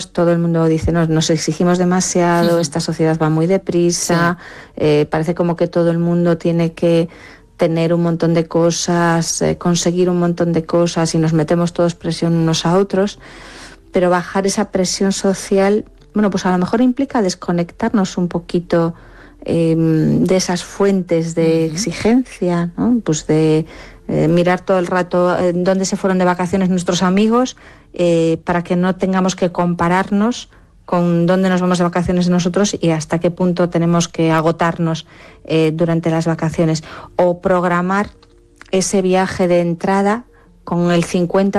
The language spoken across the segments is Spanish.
exigimos, todo el mundo dice, nos exigimos demasiado, esta sociedad va muy deprisa, parece como que todo el mundo tiene que tener un montón de cosas, conseguir un montón de cosas y nos metemos todos presión unos a otros, pero bajar esa presión social, bueno, pues a lo mejor implica desconectarnos un poquito de esas fuentes de exigencia, ¿no? Pues de mirar todo el rato dónde se fueron de vacaciones nuestros amigos, para que no tengamos que compararnos con dónde nos vamos de vacaciones nosotros y hasta qué punto tenemos que agotarnos durante las vacaciones, o programar ese viaje de entrada con el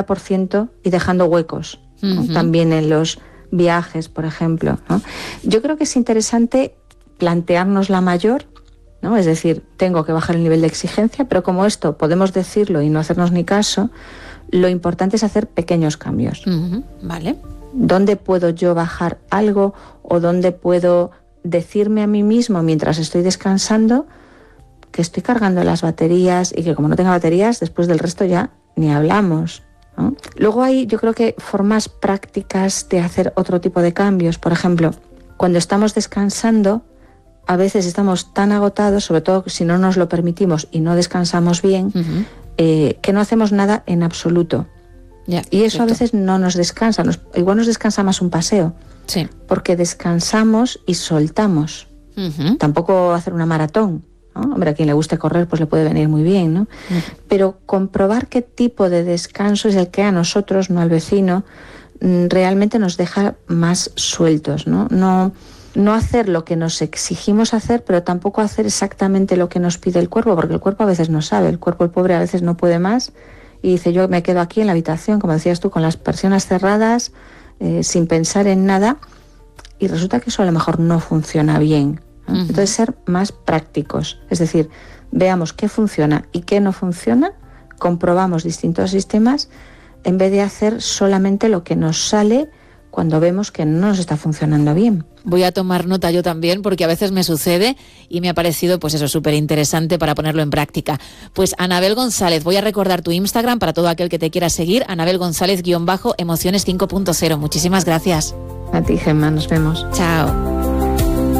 50% y dejando huecos, ¿no? También en los viajes, por ejemplo, ¿no? Yo creo que es interesante plantearnos la mayor, ¿no? Es decir, tengo que bajar el nivel de exigencia, pero como esto podemos decirlo y no hacernos ni caso, lo importante es hacer pequeños cambios. Vale. ¿Dónde puedo yo bajar algo o dónde puedo decirme a mí mismo mientras estoy descansando que estoy cargando las baterías y que como no tenga baterías, después del resto ya ni hablamos, ¿no? Luego hay, yo creo que formas prácticas de hacer otro tipo de cambios. Por ejemplo, cuando estamos descansando, a veces estamos tan agotados, sobre todo si no nos lo permitimos y no descansamos bien, que no hacemos nada en absoluto. Y eso a veces no nos descansa, igual nos descansa más un paseo, porque descansamos y soltamos. Tampoco hacer una maratón, ¿no? Hombre, a quien le guste correr pues le puede venir muy bien, ¿no? Pero comprobar qué tipo de descanso es el que a nosotros, no al vecino, realmente nos deja más sueltos, ¿no? No hacer lo que nos exigimos hacer, pero tampoco hacer exactamente lo que nos pide el cuerpo, porque el cuerpo a veces no sabe, el pobre a veces no puede más y dice, yo me quedo aquí en la habitación, como decías tú, con las persianas cerradas, sin pensar en nada, y resulta que eso a lo mejor no funciona bien, ¿no? Entonces ser más prácticos, es decir, veamos qué funciona y qué no funciona, comprobamos distintos sistemas, en vez de hacer solamente lo que nos sale cuando vemos que no nos está funcionando bien. Voy a tomar nota yo también, porque a veces me sucede y me ha parecido, pues eso, súper interesante para ponerlo en práctica. Pues Anabel González, voy a recordar tu Instagram para todo aquel que te quiera seguir, Anabel González _emociones 5.0. Muchísimas gracias. A ti, Gemma, nos vemos. Chao.